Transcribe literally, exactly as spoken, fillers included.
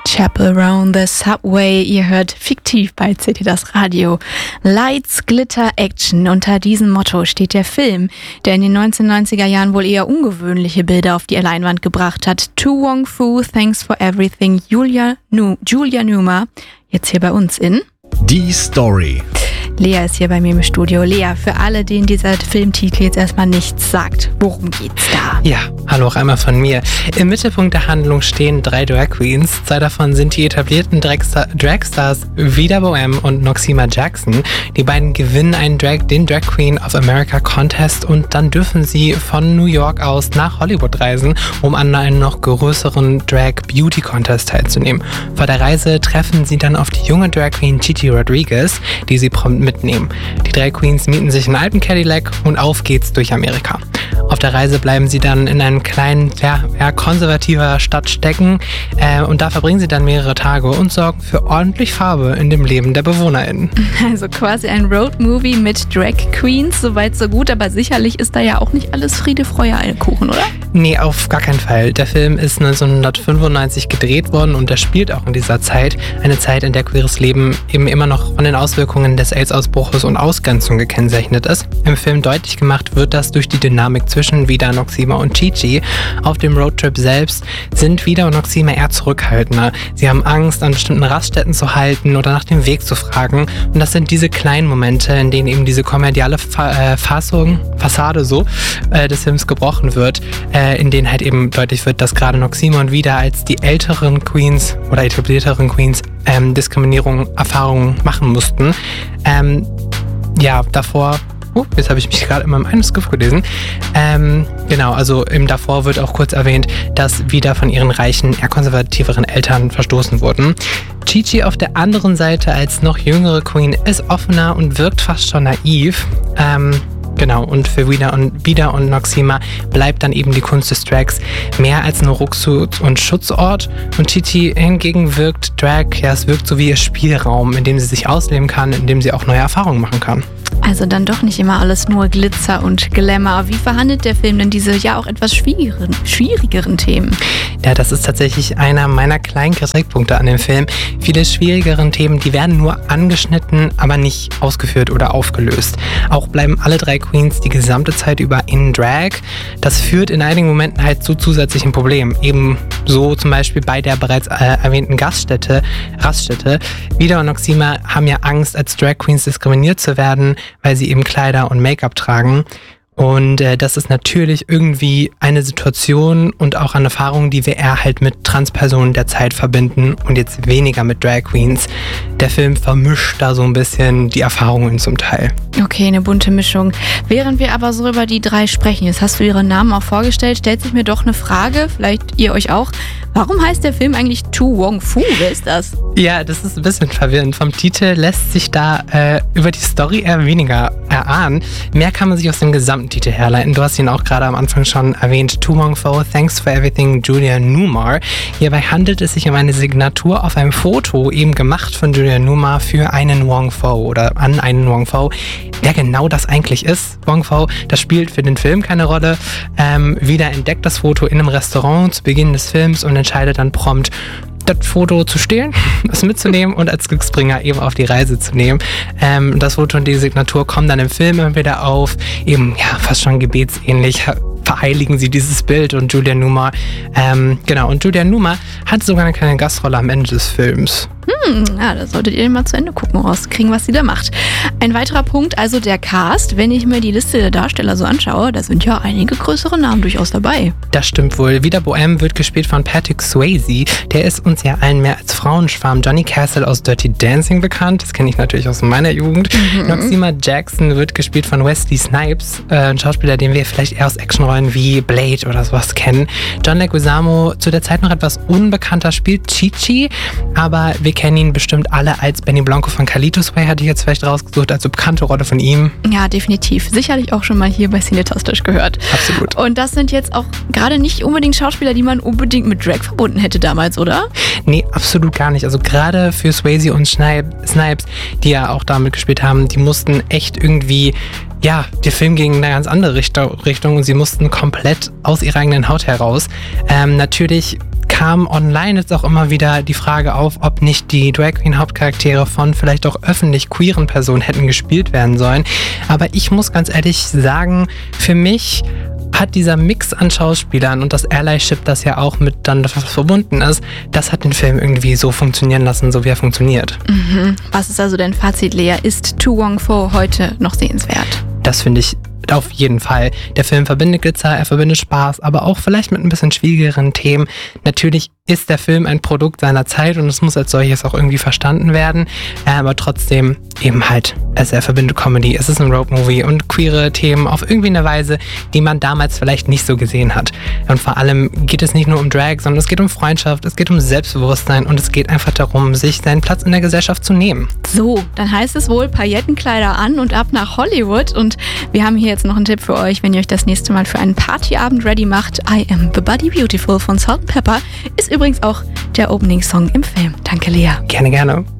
Chapel Round the Subway. Ihr hört fiktiv bei C T Das Radio. Lights, Glitter, Action. Unter diesem Motto steht der Film, der in den neunzehnhundertneunziger Jahren wohl eher ungewöhnliche Bilder auf die Leinwand gebracht hat. To Wong Foo, Thanks for Everything, Julia, nu, Julia Newmar. Jetzt hier bei uns in Die Story. Lea ist hier bei mir im Studio. Lea, für alle, denen dieser Filmtitel jetzt erstmal nichts sagt, worum geht's da? Ja, hallo auch einmal von mir. Im Mittelpunkt der Handlung stehen drei Drag Queens. Zwei davon sind die etablierten Dragstar- Dragstars Vida Bohème und Noxeema Jackson. Die beiden gewinnen einen Drag, den Drag Queen of America Contest und dann dürfen sie von New York aus nach Hollywood reisen, um an einem noch größeren Drag Beauty Contest teilzunehmen. Vor der Reise treffen sie dann auf die junge Drag Queen Gigi Rodriguez, die sie prompt mitnehmen. Die drei Queens mieten sich einen alten Cadillac und auf geht's durch Amerika. Auf der Reise bleiben sie dann in einem kleinen, ja, ja, konservativer Stadt stecken äh, und da verbringen sie dann mehrere Tage und sorgen für ordentlich Farbe in dem Leben der BewohnerInnen. Also quasi ein Roadmovie mit Drag Queens, soweit so gut, aber sicherlich ist da ja auch nicht alles Friede, Freude, Eierkuchen, oder? Nee, auf gar keinen Fall. Der Film ist neunzehnhundertfünfundneunzig gedreht worden und er spielt auch in dieser Zeit, eine Zeit, in der queeres Leben eben immer noch von den Auswirkungen des AIDS-Ausbruches und Ausgrenzung gekennzeichnet ist. Im Film deutlich gemacht wird das durch die Dynamik zwischen Vida, Noxeema und Gigi. Auf dem Roadtrip selbst sind Vida und Noxeema eher zurückhaltender. Sie haben Angst, an bestimmten Raststätten zu halten oder nach dem Weg zu fragen. Und das sind diese kleinen Momente, in denen eben diese kommerzielle Fa- äh, Fassung, Fassade so äh, des Films gebrochen wird, äh, in denen halt eben deutlich wird, dass gerade Noxeema und Vida als die älteren Queens oder etablierteren Queens ähm, Diskriminierung, Erfahrungen machen mussten. Ähm, ja, davor... Oh, jetzt habe ich mich gerade in meinem Manuskrip gelesen. Ähm, genau, also im davor wird auch kurz erwähnt, dass Vida von ihren reichen, eher konservativeren Eltern verstoßen wurden. Gigi auf der anderen Seite als noch jüngere Queen ist offener und wirkt fast schon naiv. Ähm, Genau, und für Vida und, Vida und Noxeema bleibt dann eben die Kunst des Drags mehr als ein Rückzugs- und Schutzort. Und Gigi hingegen wirkt Drag, ja, es wirkt so wie ihr Spielraum, in dem sie sich ausleben kann, in dem sie auch neue Erfahrungen machen kann. Also dann doch nicht immer alles nur Glitzer und Glamour. Wie verhandelt der Film denn diese ja auch etwas schwierigeren, schwierigeren Themen? Ja, das ist tatsächlich einer meiner kleinen Kritikpunkte an dem Film. Viele schwierigeren Themen, die werden nur angeschnitten, aber nicht ausgeführt oder aufgelöst. Auch bleiben alle drei Queens die gesamte Zeit über in Drag. Das führt in einigen Momenten halt zu zusätzlichen Problemen. Eben so zum Beispiel bei der bereits äh, erwähnten Gaststätte, Raststätte. Vida und Noxeema haben ja Angst, als Drag Queens diskriminiert zu werden, weil sie eben Kleider und Make-up tragen. Und äh, das ist natürlich irgendwie eine Situation und auch eine Erfahrung, die wir eher halt mit Transpersonen der Zeit verbinden und jetzt weniger mit Drag Queens. Der Film vermischt da so ein bisschen die Erfahrungen zum Teil. Okay, eine bunte Mischung. Während wir aber so über die drei sprechen, jetzt hast du ihre Namen auch vorgestellt, stellt sich mir doch eine Frage, vielleicht ihr euch auch. Warum heißt der Film eigentlich To Wong Foo? Wer ist das? Ja, das ist ein bisschen verwirrend. Vom Titel lässt sich da äh, über die Story eher weniger erahnen. Mehr kann man sich aus dem gesamten Titel herleiten. Du hast ihn auch gerade am Anfang schon erwähnt. To Wong Foo, Thanks for Everything, Julia Newmar. Hierbei handelt es sich um eine Signatur auf einem Foto, eben gemacht von Julia Newmar für einen Wong Foo oder an einen Wong Foo. Wer genau das eigentlich ist, Wong Foo, das spielt für den Film keine Rolle. Ähm, Vida entdeckt das Foto in einem Restaurant zu Beginn des Films und entscheidet dann prompt, das Foto zu stehlen, es mitzunehmen und als Glücksbringer eben auf die Reise zu nehmen. Ähm, das Foto und die Signatur kommen dann im Film immer wieder auf, eben ja fast schon gebetsähnlich verheiligen sie dieses Bild und Julia Newmar, ähm, genau, und Julia Newmar hat sogar eine kleine Gastrolle am Ende des Films. Hm, ja, da solltet ihr mal zu Ende gucken, rauskriegen, was sie da macht. Ein weiterer Punkt, also der Cast. Wenn ich mir die Liste der Darsteller so anschaue, da sind ja einige größere Namen durchaus dabei. Das stimmt wohl. Vida Bohème wird gespielt von Patrick Swayze. Der ist uns ja allen mehr als Frauenschwarm Johnny Castle aus Dirty Dancing bekannt. Das kenne ich natürlich aus meiner Jugend. Mhm. Noxeema Jackson wird gespielt von Wesley Snipes, äh, ein Schauspieler, den wir vielleicht eher aus Actionrollen wie Blade oder sowas kennen. John Leguizamo, zu der Zeit noch etwas unbekannter, spielt Gigi, aber wir kennen ihn bestimmt alle als Benny Blanco von Carlitos Way, hatte ich jetzt vielleicht rausgesucht, als so bekannte Rolle von ihm. Ja, definitiv. Sicherlich auch schon mal hier bei Cinetastisch gehört. Absolut. Und das sind jetzt auch gerade nicht unbedingt Schauspieler, die man unbedingt mit Drag verbunden hätte damals, oder? Nee, absolut gar nicht. Also gerade für Swayze und Snipes, die ja auch damit gespielt haben, die mussten echt irgendwie, ja, der Film ging in eine ganz andere Richtung und sie mussten komplett aus ihrer eigenen Haut heraus. Ähm, natürlich kam online jetzt auch immer wieder die Frage auf, ob nicht die Drag Queen Hauptcharaktere von vielleicht auch öffentlich queeren Personen hätten gespielt werden sollen. Aber ich muss ganz ehrlich sagen, für mich hat dieser Mix an Schauspielern und das Allyship, das ja auch mit dann verbunden ist, das hat den Film irgendwie so funktionieren lassen, so wie er funktioniert. Mhm. Was ist also dein Fazit, Lea? Ist To Wong Foo heute noch sehenswert? Das finde ich auf jeden Fall. Der Film verbindet Glitzer, er verbindet Spaß, aber auch vielleicht mit ein bisschen schwierigeren Themen. Natürlich ist der Film ein Produkt seiner Zeit und es muss als solches auch irgendwie verstanden werden, aber trotzdem eben halt, also er verbindet Comedy, es ist ein Road-Movie und queere Themen auf irgendwie eine Weise, die man damals vielleicht nicht so gesehen hat. Und vor allem geht es nicht nur um Drag, sondern es geht um Freundschaft, es geht um Selbstbewusstsein und es geht einfach darum, sich seinen Platz in der Gesellschaft zu nehmen. So, dann heißt es wohl Paillettenkleider an und ab nach Hollywood und wir haben hier jetzt noch einen Tipp für euch, wenn ihr euch das nächste Mal für einen Partyabend ready macht. I Am the Body Beautiful von Salt and Pepper ist übrigens auch der Opening-Song im Film. Danke, Lea. Gerne, gerne.